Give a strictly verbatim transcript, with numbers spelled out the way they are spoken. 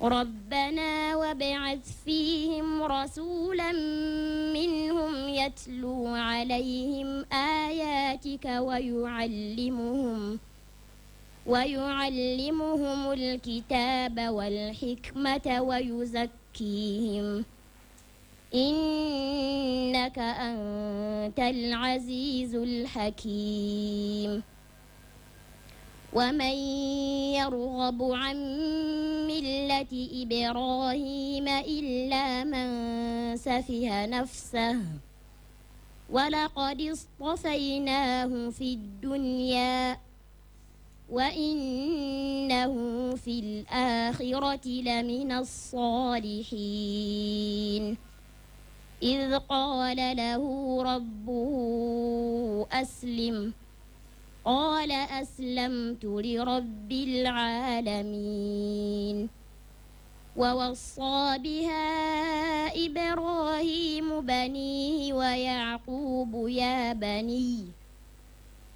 ربنا وابعث فيهم رسولا منهم يتلو عليهم آياتك ويعلمهم ويعلمهم الكتاب والحكمة ويزكيهم إنك أنت العزيز الحكيم. ومن يرغب عن ملة إبراهيم إلا من سفه نفسه ولقد اصطفيناه في الدنيا وإنه في الآخرة لمن الصالحين. إذ قال له ربه أسلم قال أسلمت لرب العالمين. ووصى بها إبراهيم بنيه ويعقوب يا بني